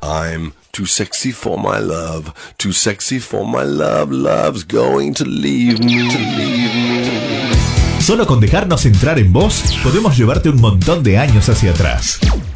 I'm too sexy for my love, too sexy for my love, love's going to leave me. Solo con dejarnos entrar en vos, podemos llevarte un montón de años hacia atrás.